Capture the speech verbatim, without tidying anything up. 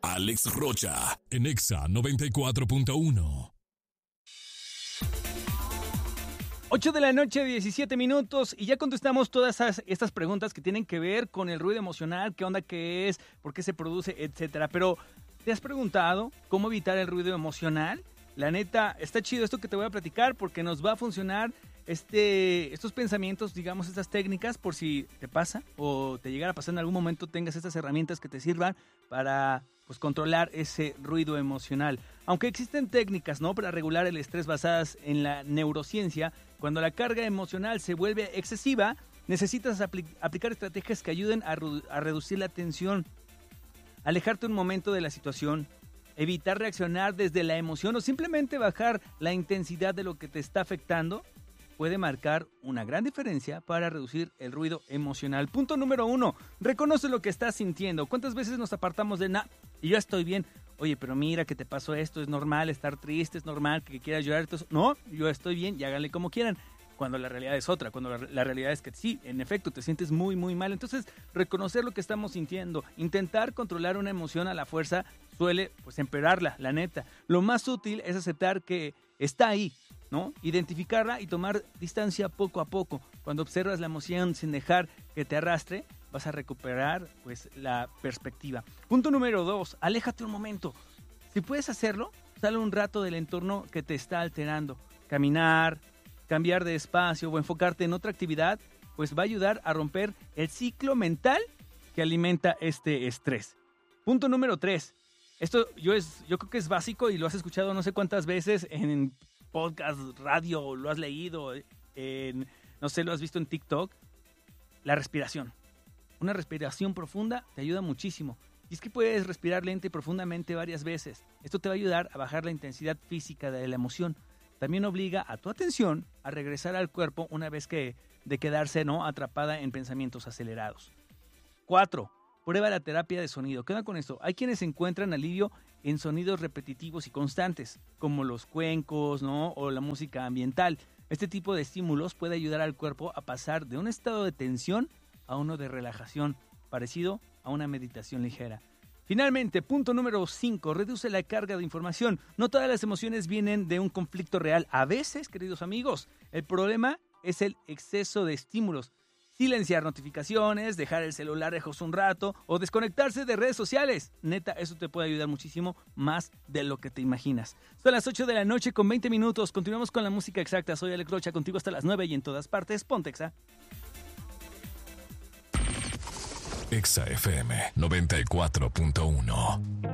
Alex Rocha, en Exa noventa y cuatro punto uno. ocho de la noche, diecisiete minutos, y ya contestamos todas esas, estas preguntas que tienen que ver con el ruido emocional, qué onda, qué es, por qué se produce, etcétera. Pero, ¿te has preguntado cómo evitar el ruido emocional? La neta, está chido esto que te voy a platicar porque nos va a funcionar este, estos pensamientos, digamos, estas técnicas, por si te pasa o te llegara a pasar en algún momento, tengas estas herramientas que te sirvan para pues, controlar ese ruido emocional. Aunque existen técnicas, ¿no?, para regular el estrés basadas en la neurociencia, cuando la carga emocional se vuelve excesiva, necesitas apl- aplicar estrategias que ayuden a, ru- a reducir la tensión, alejarte un momento de la situación, evitar reaccionar desde la emoción o simplemente bajar la intensidad de lo que te está afectando, puede marcar una gran diferencia para reducir el ruido emocional. Punto número uno, reconoce lo que estás sintiendo. ¿Cuántas veces nos apartamos de, nah, y yo estoy bien? Oye, pero mira que te pasó esto, es normal estar triste, es normal que quieras llorar. Entonces, no, yo estoy bien y háganle como quieran. Cuando la realidad es otra, cuando la, la realidad es que sí, en efecto, te sientes muy, muy mal. Entonces, reconocer lo que estamos sintiendo, intentar controlar una emoción a la fuerza suele, pues, empeorarla, la neta. Lo más útil es aceptar que está ahí, ¿no? Identificarla y tomar distancia poco a poco. Cuando observas la emoción sin dejar que te arrastre, vas a recuperar, pues, la perspectiva. Punto número dos, aléjate un momento. Si puedes hacerlo, sale un rato del entorno que te está alterando. Caminar, cambiar de espacio o enfocarte en otra actividad, pues va a ayudar a romper el ciclo mental que alimenta este estrés. Punto número tres. Esto yo, es, yo creo que es básico y lo has escuchado no sé cuántas veces en podcast, radio, lo has leído, en, no sé, lo has visto en TikTok. La respiración. Una respiración profunda te ayuda muchísimo. Y es que puedes respirar lenta y profundamente varias veces. Esto te va a ayudar a bajar la intensidad física de la emoción. También obliga a tu atención a regresar al cuerpo una vez que de quedarse, ¿no?, atrapada en pensamientos acelerados. Cuatro. Prueba la terapia de sonido. ¿Qué onda con esto? Hay quienes encuentran alivio en sonidos repetitivos y constantes, como los cuencos, ¿no?, o la música ambiental. Este tipo de estímulos puede ayudar al cuerpo a pasar de un estado de tensión a uno de relajación, parecido a una meditación ligera. Finalmente, punto número cinco, reduce la carga de información. No todas las emociones vienen de un conflicto real. A veces, queridos amigos, el problema es el exceso de estímulos. Silenciar notificaciones, dejar el celular lejos un rato o desconectarse de redes sociales. Neta, eso te puede ayudar muchísimo más de lo que te imaginas. Son las ocho de la noche con veinte minutos. Continuamos con la música exacta. Soy Alex Rocha, contigo hasta las nueve y en todas partes. Ponte Exa. Exa F M noventa y cuatro punto uno.